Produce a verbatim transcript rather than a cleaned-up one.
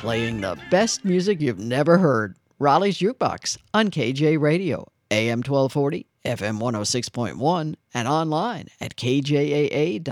playing the best music you've never heard. Raleigh's Jukebox on K J Radio, A M twelve forty, F M one oh six point one, and online at K J A A dot com.